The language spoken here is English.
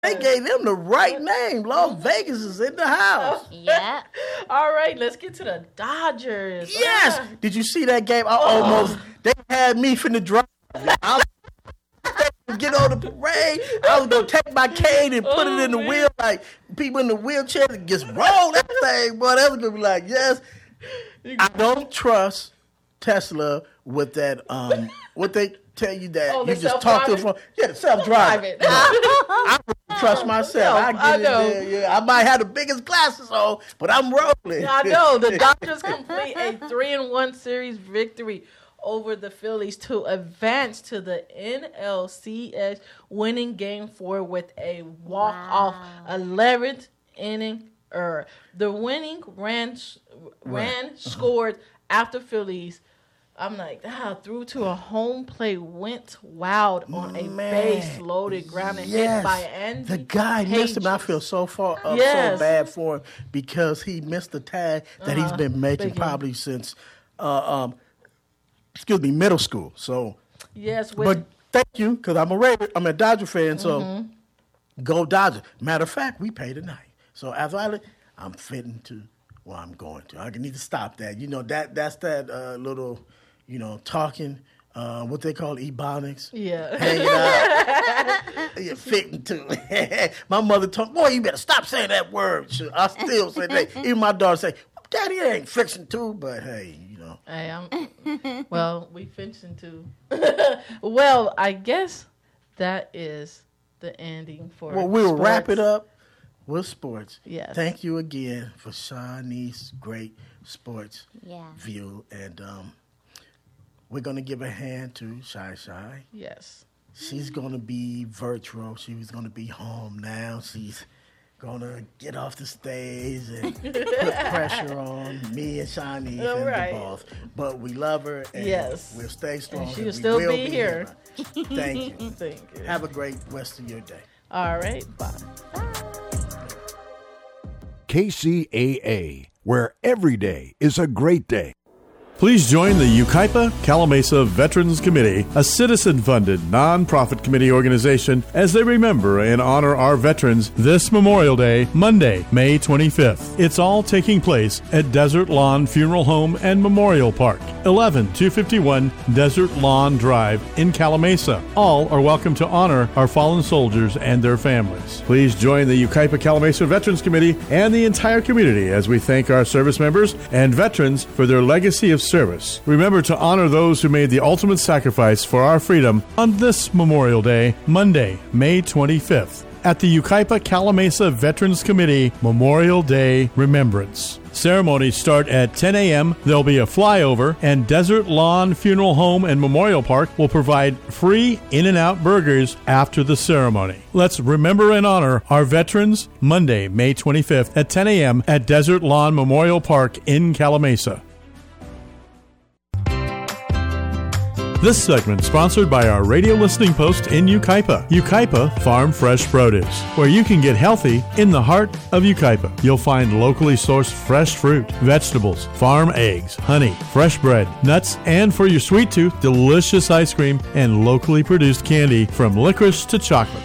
They gave them the right name. Las Vegas is in the house. Yeah. All right, let's get to the Dodgers. Yes. Did you see that game? They had me finna drive. I was get on the parade. I was gonna take my cane and put it in the wheel, like people in the wheelchair and just roll that thing. Boy, that was gonna be like, yes. I don't trust Tesla with that. What they tell you that you just talk to the phone. Yeah, self-driving. I wouldn't trust myself. I get know. in there. Yeah, I might have the biggest glasses on, but I'm rolling. I know. The Dodgers complete a 3-1 series victory over the Phillies to advance to the NLCS, winning Game 4 with a walk-off 11th inning. The winning ran scored after Phillies. I'm like, threw to a home plate, went wild on a base-loaded ground and hit by Andy. The guy missed him. I feel so so bad for him because he missed the tag that he's been making probably since, middle school. So, yes, but thank you because I'm a Dodger fan. So, go Dodgers. Matter of fact, we pay tonight. So after I'm fitting to. Well, I'm going to. I need to stop that. You know that's that little. Talking, what they call ebonics. Yeah. Hanging out. You're fitting to. My mother told me, boy, you better stop saying that word. I still say that. Even my daughter say, Daddy, it ain't fixing to, but hey, Hey, well, we fixing to. Well, I guess that is the ending for we'll sports. wrap it up with sports. Yes. Thank you again for Shawnee's great sports view. And, we're going to give a hand to Shy Shy. Yes. She's going to be virtual. She was going to be home now. She's going to get off the stage and put pressure on me and Shawnee and the boss. But we love her, and we'll stay strong. And she'll still be here. Thank you. Thank you. Have a great rest of your day. All right. Bye. KCAA, where every day is a great day. Please join the Yucaipa Calamasa Veterans Committee, a citizen-funded, non-profit committee organization, as they remember and honor our veterans this Memorial Day, Monday, May 25th. It's all taking place at Desert Lawn Funeral Home and Memorial Park, 11251 Desert Lawn Drive in Calamasa. All are welcome to honor our fallen soldiers and their families. Please join the Yucaipa Calamasa Veterans Committee and the entire community as we thank our service members and veterans for their legacy of service. Remember to honor those who made the ultimate sacrifice for our freedom on this Memorial Day, Monday, May 25th, at the Yucaipa Calamasa Veterans Committee Memorial Day Remembrance. Ceremonies start at 10 a.m. There'll be a flyover, and Desert Lawn Funeral Home and Memorial Park will provide free In-N-Out burgers after the ceremony. Let's remember and honor our veterans Monday, May 25th at 10 a.m. at Desert Lawn Memorial Park in Calamasa. This segment sponsored by our radio listening post in Yucaipa, Yucaipa Farm Fresh Produce, where you can get healthy in the heart of Yucaipa. You'll find locally sourced fresh fruit, vegetables, farm eggs, honey, fresh bread, nuts, and for your sweet tooth, delicious ice cream and locally produced candy from licorice to chocolate.